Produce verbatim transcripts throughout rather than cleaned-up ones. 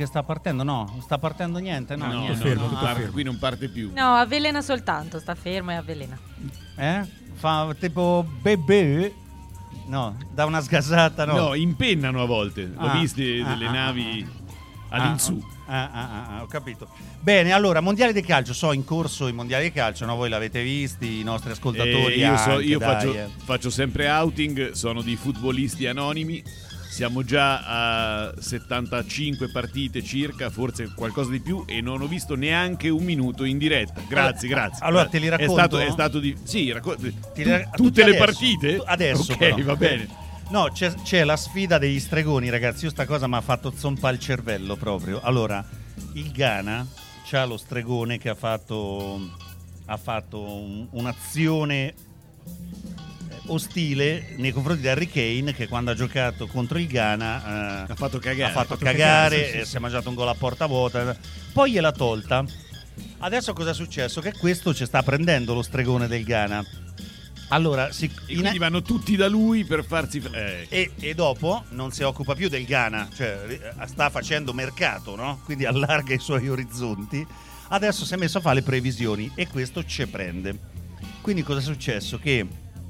che sta partendo? No, non sta partendo niente. No, no, niente. no, fermo, no, tutto ah, fermo. Qui non parte più. No, avvelena soltanto, sta fermo e avvelena. Eh? Fa tipo bebè? No, da una sgasata, no. No, impennano a volte. Ho Ah, visto ah, delle ah, navi ah, all'insù. Ah, ah, ah, ah, ho capito. Bene, allora, mondiali di calcio, so in corso i mondiali di calcio, no? Voi l'avete visti, i nostri ascoltatori. Eh, io so, anche, io dai, faccio, eh. faccio sempre outing, sono di futbolisti anonimi. Siamo già a settantacinque partite circa, forse qualcosa di più, e non ho visto neanche un minuto in diretta. Grazie, grazie. Allora te li racconto? È stato, è stato di sì, racco- Ti tu- le- tutte tutti le adesso, partite? tu- Adesso, ok, però. va bene. No, c'è, c'è la sfida degli stregoni, ragazzi. Io sta cosa mi ha fatto zompare il cervello proprio. Allora, il Ghana c'ha lo stregone che ha fatto ha fatto un- un'azione ostile nei confronti di Harry Kane, che quando ha giocato contro il Ghana eh, Ha fatto cagare. ha fatto, Ha fatto cagare, cagare, sì, sì, e sì. si è mangiato un gol a porta vuota. Poi gliel'ha tolta. Adesso cosa è successo? Che questo ci sta prendendo lo stregone del Ghana. Allora, si, E in- quindi vanno tutti da lui per farsi eh, e, e dopo non si occupa più del Ghana, cioè eh, sta facendo mercato, no? Quindi allarga i suoi orizzonti. Adesso si è messo a fare le previsioni e questo ci prende. Quindi cosa è successo? Che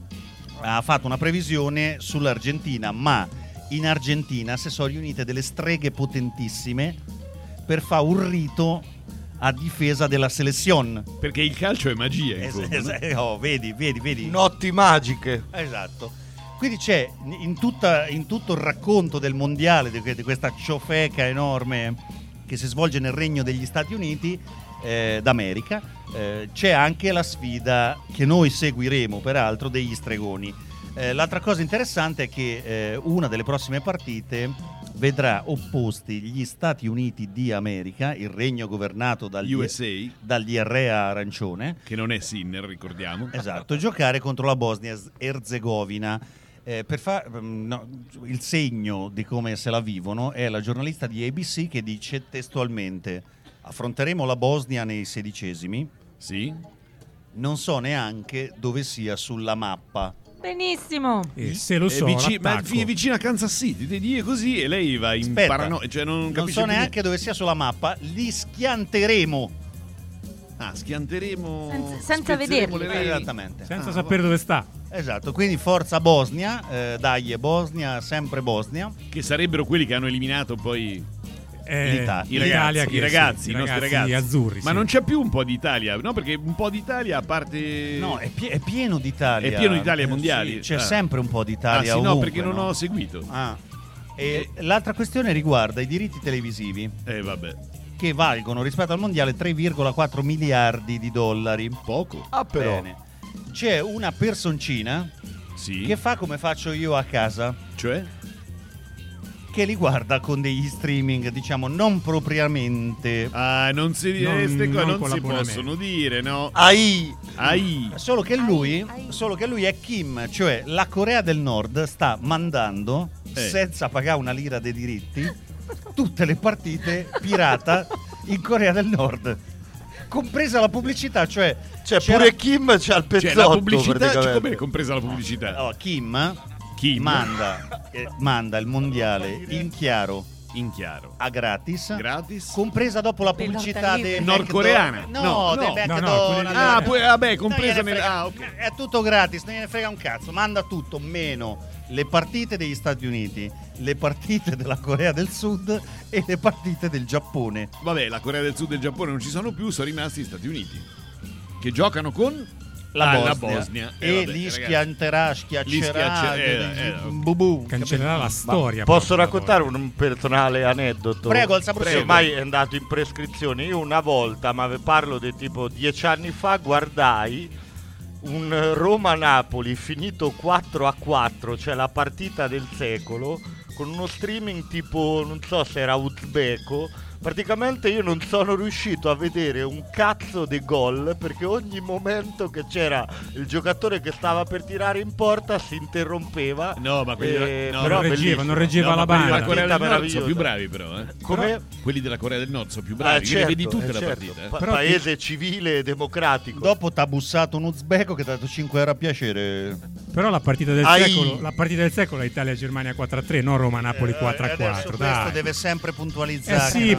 ha fatto una previsione sull'Argentina, ma in Argentina si sono riunite delle streghe potentissime per fare un rito a difesa della selezione. perché il calcio è magia, in Es- fondo, es- no? oh, vedi, vedi, vedi. Notti magiche. Esatto. Quindi c'è in, tutta, in tutto il racconto del mondiale, di, que- di questa ciofeca enorme che si svolge nel regno degli Stati Uniti eh, d'America, eh, c'è anche la sfida che noi seguiremo peraltro degli stregoni. Eh, l'altra cosa interessante è che eh, una delle prossime partite vedrà opposti gli Stati Uniti di America, il regno governato dal U S A, dagli re arancione, che non è Sinner, ricordiamo. esatto, giocare contro la Bosnia-Erzegovina. Eh, per fa- no, il segno di come se la vivono è la giornalista di A B C che dice testualmente: affronteremo la Bosnia nei sedicesimi, Sì? non so neanche dove sia sulla mappa. Benissimo. E se lo È so, vici- ma l'attacco. è vicino a Kansas City, ti dice così e lei va in Aspetta, paranoia, cioè non, non capisce so più neanche dove sia sulla mappa, li schianteremo. niente. Ah, schianteremo Senza- senza spezzeremo vederli. le reni. Esattamente. Senza Ah, sapere dove sta. Esatto, quindi forza Bosnia, eh, dai Bosnia, sempre Bosnia. Che sarebbero quelli che hanno eliminato poi Eh, L'Italia. i ragazzi, l'Italia che- i, ragazzi sì, i nostri ragazzi. azzurri. Ma sì. non c'è più un po' d'Italia, no? Perché un po' d'Italia a parte No, è, pie- è pieno d'Italia. È pieno d'Italia ai Eh, mondiali. sì, c'è Ah. sempre un po' Ah, d'Italia sì, no, ovunque, perché non no? ho seguito. Ah. E l'altra questione riguarda i diritti televisivi, Eh, vabbè. che valgono rispetto al mondiale tre virgola quattro miliardi di dollari. Poco. Ah, però. Bene. C'è una personcina Sì. che fa come faccio io a casa, Cioè? che li guarda con degli streaming, diciamo, non propriamente. Ah, non si, Non- queste cose non non con si l'abbonamento. possono dire, no? Ai. Ai. Solo che lui, Ai, ai. solo che lui è Kim, cioè la Corea del Nord sta mandando, Eh. senza pagare una lira dei diritti, tutte le partite pirata in Corea del Nord, compresa la pubblicità, cioè Cioè, c'era- pure Kim c'ha il pezzotto. Cioè, la pubblicità, cioè, praticamente. com'è compresa la pubblicità? oh, Kim, Kim. manda, eh, manda il mondiale in chiaro In chiaro. a gratis, Gratis. compresa dopo la Pilota pubblicità libera. dei Nordcoreana. No, No, dei no. McDonald's. No, no, quelli- Ah, poi, vabbè, Non compresa gliene nel... frega- Ah, ok. È tutto gratis, non gliene frega un cazzo. Manda tutto, meno le partite degli Stati Uniti, le partite della Corea del Sud e le partite del Giappone. Vabbè, la Corea del Sud e il Giappone non ci sono più, sono rimasti gli Stati Uniti. Che giocano con... La Ah, Bosnia. la Bosnia. E Eh, vabbè, li ragazzi. schianterà, schiaccerà, schiacce- eh, eh, eh, bubu. Cancellerà la storia. Posso proprio, raccontare la un personale aneddoto? Prego, il saprò Che sempre. ormai è andato in prescrizione. Io una volta, ma ve parlo di tipo dieci anni fa, guardai un Roma-Napoli finito quattro a quattro, cioè la partita del secolo, con uno streaming tipo, non so se era uzbeko. Praticamente io non sono riuscito a vedere un cazzo di gol, perché ogni momento che c'era il giocatore che stava per tirare in porta si interrompeva. No, ma quelli... Eh, no, però Non reggeva, bellissimo. non reggeva no, la ma quelli banda. della Corea del Nord sono Meravigliosa. più bravi però, eh. Come? Quelli della Corea del Nord sono più bravi, Ah, che certo, le vedi tutte eh, la certo. partita. eh. Pa- Però paese civile e democratico. Dopo t'ha bussato un uzbeko che ti ha dato cinque euro a piacere. Però la partita del Ai. secolo, la partita del secolo è Italia-Germania quattro a tre, non Roma-Napoli quattro a Eh, adesso quattro. questo Dai. deve sempre Eh puntualizzare. sì,